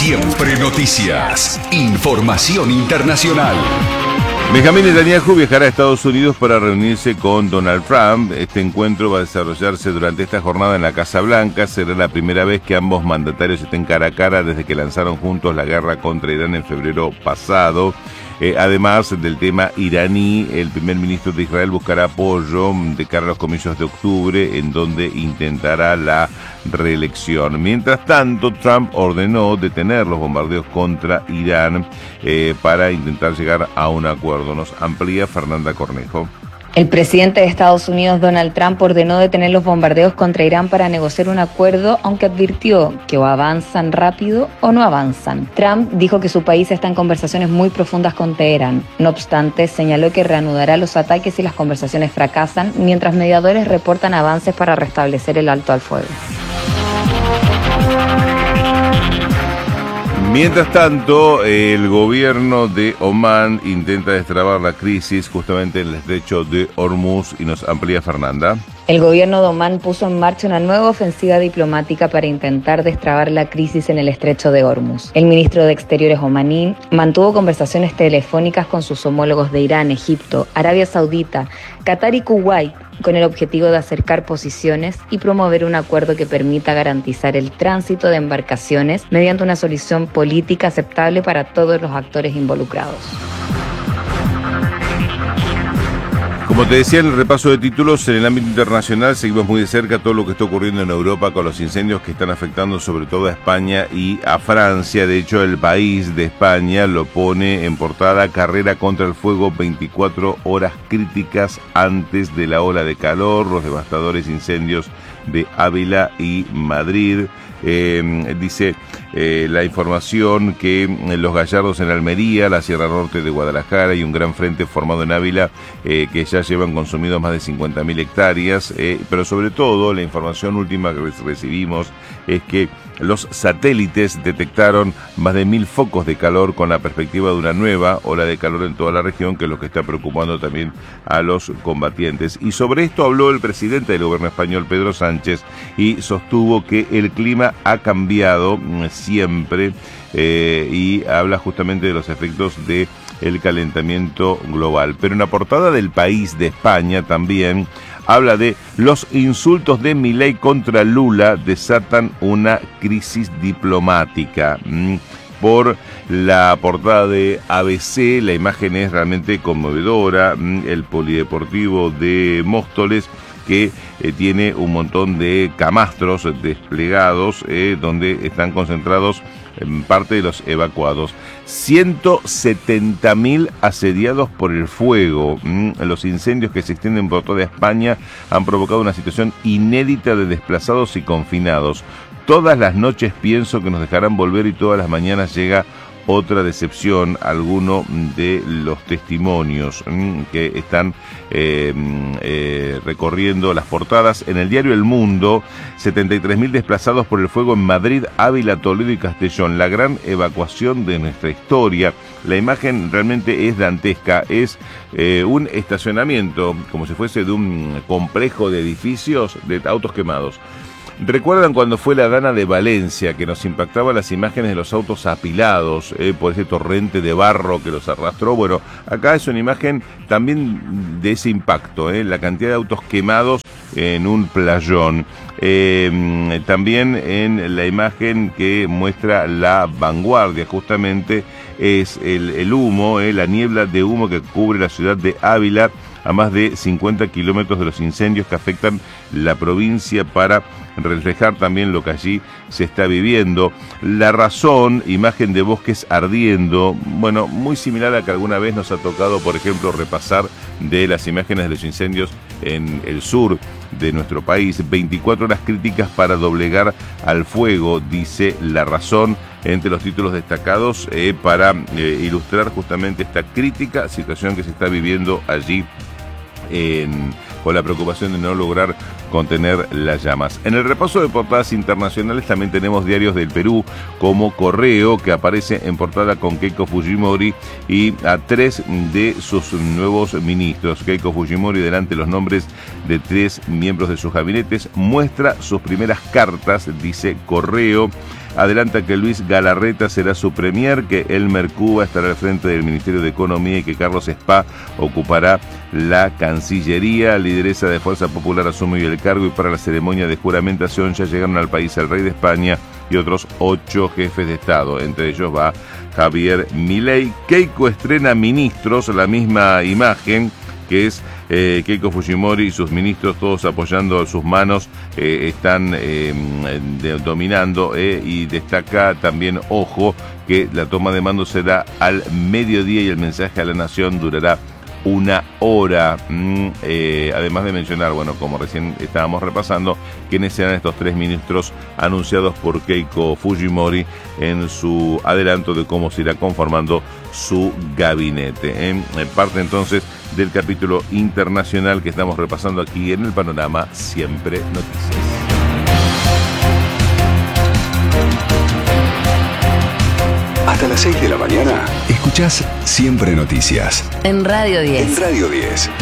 Siempre noticias. Información internacional. Benjamín Netanyahu viajará a Estados Unidos para reunirse con Donald Trump. Este encuentro va a desarrollarse durante esta jornada en la Casa Blanca. Será la primera vez que ambos mandatarios estén cara a cara desde que lanzaron juntos la guerra contra Irán en febrero pasado. Además del tema iraní, el primer ministro de Israel buscará apoyo de cara a los comicios de octubre, en donde intentará la reelección. Mientras tanto, Trump ordenó detener los bombardeos contra Irán para intentar llegar a un acuerdo. Nos amplía Fernanda Cornejo. El presidente de Estados Unidos, Donald Trump, ordenó detener los bombardeos contra Irán para negociar un acuerdo, aunque advirtió que o avanzan rápido o no avanzan. Trump dijo que su país está en conversaciones muy profundas con Teherán. No obstante, señaló que reanudará los ataques si las conversaciones fracasan, mientras mediadores reportan avances para restablecer el alto al fuego. Mientras tanto, el gobierno de Omán intenta destrabar la crisis justamente en el estrecho de Hormuz, y nos amplía Fernanda. El gobierno de Omán puso en marcha una nueva ofensiva diplomática para intentar destrabar la crisis en el estrecho de Hormuz. El ministro de Exteriores omaní mantuvo conversaciones telefónicas con sus homólogos de Irán, Egipto, Arabia Saudita, Qatar y Kuwait, con el objetivo de acercar posiciones y promover un acuerdo que permita garantizar el tránsito de embarcaciones mediante una solución política aceptable para todos los actores involucrados. Como te decía en el repaso de títulos, en el ámbito internacional seguimos muy de cerca todo lo que está ocurriendo en Europa con los incendios que están afectando sobre todo a España y a Francia. De hecho, El País de España lo pone en portada: carrera contra el fuego, 24 horas críticas antes de la ola de calor, los devastadores incendios de Ávila y Madrid. Dice la información que los gallardos en Almería, la Sierra Norte de Guadalajara y un gran frente formado en Ávila que ya llevan consumidos más de 50.000 hectáreas, pero sobre todo la información última que recibimos es que los satélites detectaron más de 1.000 focos de calor, con la perspectiva de una nueva ola de calor en toda la región, que es lo que está preocupando también a los combatientes. Y sobre esto habló el presidente del gobierno español, Pedro Sánchez, y sostuvo que el clima ha cambiado siempre y habla justamente de los efectos del calentamiento global. Pero en la portada del País de España también habla de los insultos de Milei contra Lula desatan una crisis diplomática. Por la portada de ABC, la imagen es realmente conmovedora. El polideportivo de Móstoles, que tiene un montón de camastros desplegados donde están concentrados parte de los evacuados. 170.000 asediados por el fuego. Los incendios que se extienden por toda España han provocado una situación inédita de desplazados y confinados. Todas las noches pienso que nos dejarán volver y todas las mañanas llega otra decepción. Alguno de los testimonios que están recorriendo las portadas en el diario El Mundo: 73.000 desplazados por el fuego en Madrid, Ávila, Toledo y Castellón, la gran evacuación de nuestra historia. La imagen realmente es dantesca, es un estacionamiento como si fuese de un complejo de edificios de autos quemados. ¿Recuerdan cuando fue la Dana de Valencia, que nos impactaba las imágenes de los autos apilados por ese torrente de barro que los arrastró? Bueno, acá es una imagen también de ese impacto, la cantidad de autos quemados en un playón. También en la imagen que muestra La Vanguardia, justamente es el humo, la niebla de humo que cubre la ciudad de Ávila, a más de 50 kilómetros de los incendios que afectan la provincia, para reflejar también lo que allí se está viviendo. La Razón, imagen de bosques ardiendo, bueno, muy similar a que alguna vez nos ha tocado, por ejemplo, repasar de las imágenes de los incendios en el sur de nuestro país. 24 horas críticas para doblegar al fuego, dice La Razón, entre los títulos destacados para ilustrar justamente esta crítica situación que se está viviendo allí con la preocupación de no lograr contener las llamas. En el repaso de portadas internacionales también tenemos diarios del Perú, como Correo, que aparece en portada con Keiko Fujimori y a 3 de sus nuevos ministros. Keiko Fujimori, delante los nombres de 3 miembros de sus gabinetes, muestra sus primeras cartas, dice Correo. adelanta que Luis Galarreta será su premier, que Elmer Cuba estará al frente del Ministerio de Economía y que Carlos Spa ocupará la Cancillería. Lideresa de Fuerza Popular asume el cargo y para la ceremonia de juramentación ya llegaron al país el rey de España y otros 8 jefes de Estado. Entre ellos va Javier Milei. Keiko estrena ministros, la misma imagen que es Keiko Fujimori y sus ministros todos apoyando sus manos, están dominando, y destaca también, ojo, que la toma de mando será al mediodía y el mensaje a la nación durará 1 hora. Además de mencionar, bueno, como recién estábamos repasando, quiénes serán estos 3 ministros anunciados por Keiko Fujimori en su adelanto de cómo se irá conformando su gabinete. Parte entonces del capítulo internacional que estamos repasando aquí en el Panorama Siempre Noticias. Hasta las 6 de la mañana, escuchás Siempre Noticias. En Radio 10. En Radio 10.